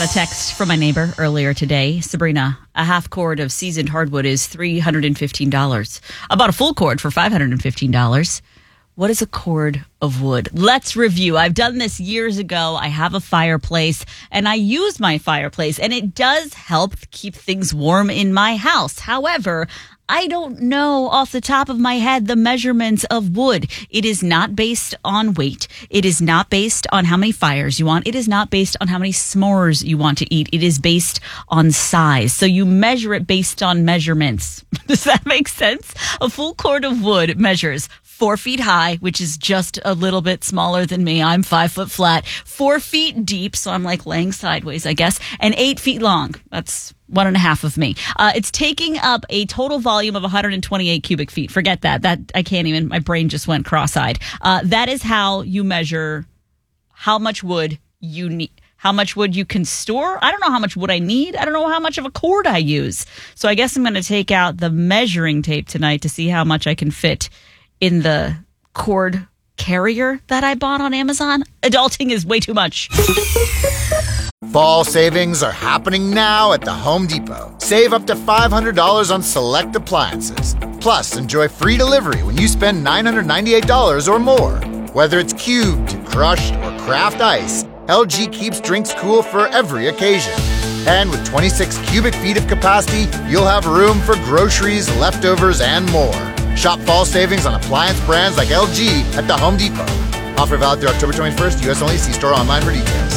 a text from my neighbor earlier today. Sabrina, a half cord of seasoned hardwood is $315. I bought a full cord for $515. What is a cord of wood? Let's review. I've done this years ago. I have a fireplace and I use my fireplace and it does help keep things warm in my house. However, I don't know off the top of my head the measurements of wood. It is not based on weight. It is not based on how many fires you want. It is not based on how many s'mores you want to eat. It is based on size. So you measure it based on measurements. Does that make sense? A full cord of wood measures 4 feet high, which is just a little bit smaller than me. I'm 5 foot flat, 4 feet deep. So I'm like laying sideways, I guess, and 8 feet long. That's 1.5 of me. It's taking up a total volume of 128 cubic feet. Forget that. That I can't even, my brain just went cross-eyed. That is how you measure how much wood you need, how much wood you can store. I don't know how much wood I need. I don't know how much of a cord I use. So I guess I'm going to take out the measuring tape tonight to see how much I can fit in the cord carrier that I bought on Amazon. Adulting is way too much. Fall savings are happening now at the Home Depot. Save up to $500 on select appliances. Plus, enjoy free delivery when you spend $998 or more. Whether it's cubed, crushed, or craft ice, LG keeps drinks cool for every occasion. And with 26 cubic feet of capacity, you'll have room for groceries, leftovers, and more. Shop fall savings on appliance brands like LG at the Home Depot. Offer valid through October 21st, U.S. only. See store online for details.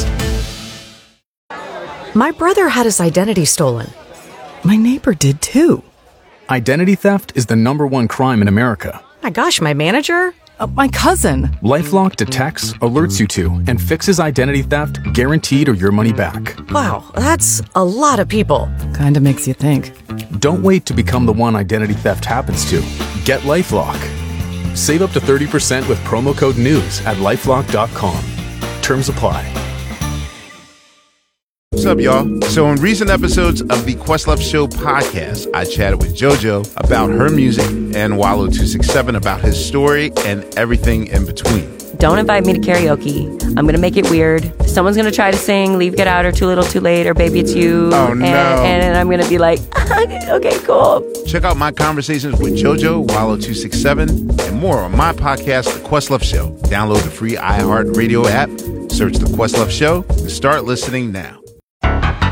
My brother had his identity stolen. My neighbor did too. Identity theft is the #1 crime in America. My gosh, my manager? My cousin. LifeLock detects, alerts you to, and fixes identity theft guaranteed or your money back. Wow, that's a lot of people. Kinda makes you think. Don't wait to become the one identity theft happens to. Get LifeLock. Save up to 30% with promo code NEWS at LifeLock.com. Terms apply. What's up, y'all? So in recent episodes of the Questlove Show podcast, I chatted with JoJo about her music and Wallo267 about his story and everything in between. Don't invite me to karaoke. I'm going to make it weird. Someone's going to try to sing Leave, Get Out, or Too Little, Too Late, or Baby It's You. Oh, no. And I'm going to be like, okay, cool. Check out my conversations with JoJo, Wallo267, and more on my podcast, The Questlove Show. Download the free iHeartRadio app, search The Questlove Show, and start listening now.